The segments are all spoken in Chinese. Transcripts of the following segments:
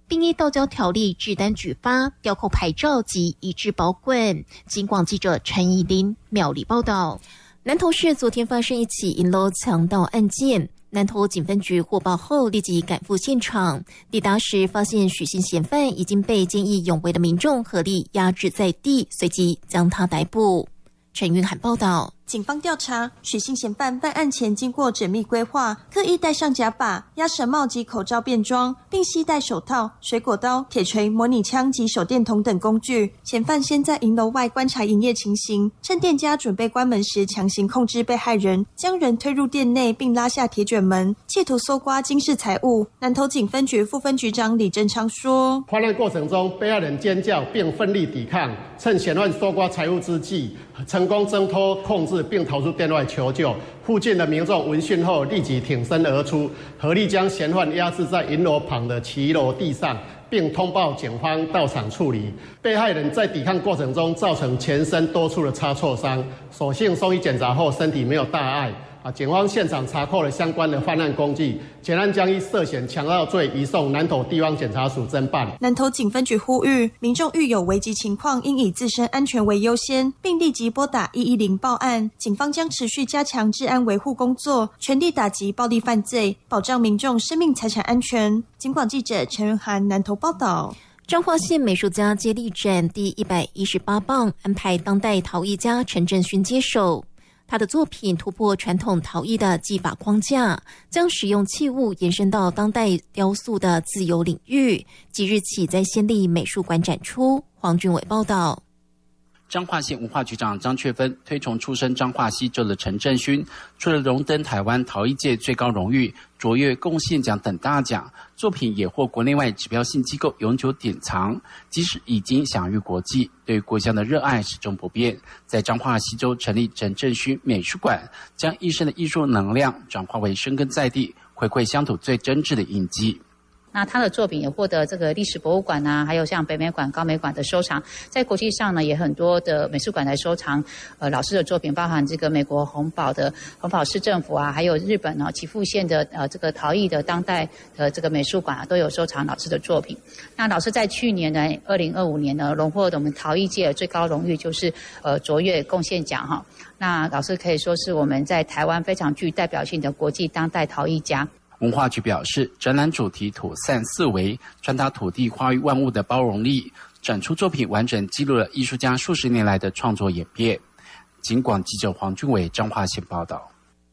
并依道交条例制单举发、吊扣牌照及移至保管。警广记者陈怡琳苗栗报道。南投市昨天发生一起银楼强盗案件，南投警分局获报后立即赶赴现场，抵达时发现许姓嫌犯已经被见义勇为的民众合力压制在地，随即将他逮捕。陈云涵报道。 警方调查，许姓嫌犯犯案前经过缜密规划，刻意戴上假发、鸭舌帽及口罩便装，并携带手套、水果刀、铁锤、模拟枪及手电筒等工具。嫌犯先在银楼外观察营业情形，趁店家准备关门时强行控制被害人，将人推入店内并拉下铁卷门，企图搜刮金饰财物。南投警分局副分局长李正昌说： 犯案过程中，被害人尖叫并奋力抵抗，趁嫌犯搜刮财物之际，成功挣脱控制并逃出店外求救，附近的民众闻讯后立即挺身而出，合力将嫌犯压制在银楼旁的骑楼地上，并通报警方到场处理。被害人在抵抗过程中造成全身多处的擦挫伤，所幸送医检查后身体没有大碍。警方现场查扣了相关的犯案工具，全案将依涉嫌强盗罪移送南投地方检察署侦办。 南投警分局呼吁民众遇有危急情况，应以自身安全为优先，并立即拨打110报案。警方将持续加强治安维护工作，全力打击暴力犯罪，保障民众生命财产安全。警广记者陈仁涵南投报道。 彰化县美术家接力展第118棒安排当代陶艺家陈正勋接手。他的作品突破传统陶艺的技法框架，将使用器物延伸到当代雕塑的自由领域。即日起在县立美术馆展出。黄俊伟报道。 彰化县文化局长张雀芬推崇出身彰化西州的陈正勋，除了荣登台湾陶艺界最高荣誉卓越贡献奖等大奖，作品也获国内外指标性机构永久典藏。即使已经享誉国际，对国乡的热爱始终不变。在彰化西州成立陈正勋美术馆，将一生的艺术能量转化为生根在地，回馈乡土最真挚的印记。 那他的作品也获得这个历史博物馆啊，还有像北美馆、高美馆的收藏，在国际上呢也很多的美术馆来收藏老师的作品，包含这个美国洪堡市政府啊，还有日本岐阜县的这个陶艺的当代的这个美术馆啊，都有收藏老师的作品。那老师在去年呢，2025年呢，荣获我们陶艺界的最高荣誉，就是卓越贡献奖哈。那老师可以说是我们在台湾非常具代表性的国际当代陶艺家。 文化局表示，展览主题土散四维，传达土地化育万物的包容力。展出作品完整记录了艺术家数十年来的创作演变。警广记者黄俊伟彰化县报道。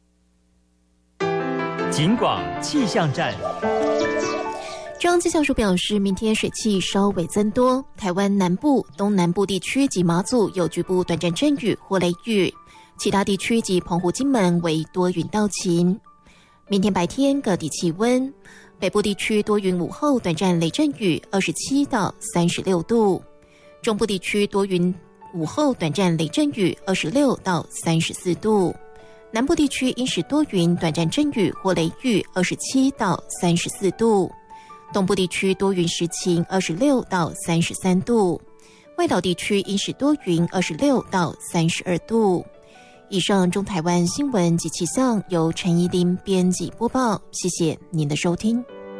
警广气象站。 中央气象署表示，明天水汽稍微增多，台湾南部、东南部地区及马祖有局部短暂阵雨或雷雨，其他地区及澎湖、金门为多云到晴。明天白天各地气温，北部地区多云，午后短暂雷阵雨，27到36度；中部地区多云，午后短暂雷阵雨，26到34度；南部地区阴时多云，短暂阵雨或雷雨，27到34度；东部地区多云时晴，26到33度；外岛地区阴时多云，26到32度。以上中台湾新闻及气象由陈怡琳编辑播报，谢谢您的收听。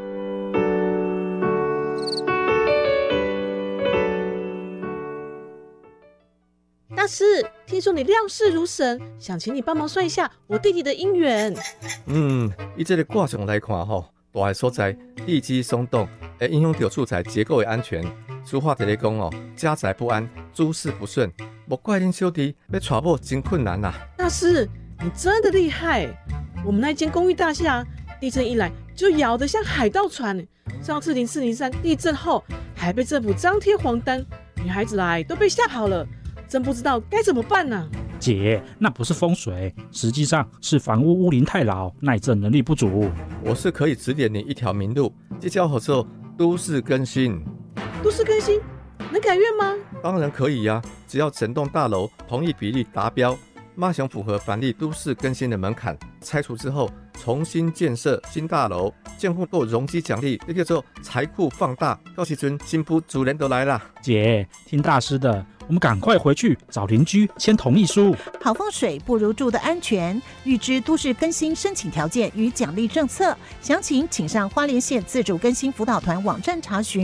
大师，听说你量事如神，想请你帮忙算一下我弟弟的姻缘。 以这个卦象来看大个所在地基松动，会影响到厝宅结构的安全。俗话在咧讲家宅不安，诸事不顺，莫怪恁小弟要娶某真困难啊。 大师，你真的厉害！我们那间公寓大厦，地震一来就摇得像海盗船。上次0403地震后，还被政府张贴黄单，女孩子来都被吓跑了，真不知道该怎么办呢。 姐，那不是风水，实际上是房屋屋龄太老，耐震能力不足。 我是可以指点你一条明路，这叫做都市更新。 都市更新能改院吗？ 当然可以呀，只要整栋大楼同意比例达标，马上符合凡例都市更新的门槛，拆除之后重新建设新大楼，政府都有容积奖励，这叫做财库放大。到时阵新妇主人都来了。 姐，听大师的，我们赶快回去找邻居签同意书。 好风水不如住的安全，预知都市更新申请条件与奖励政策，详情请上花莲县自主更新辅导团网站查询。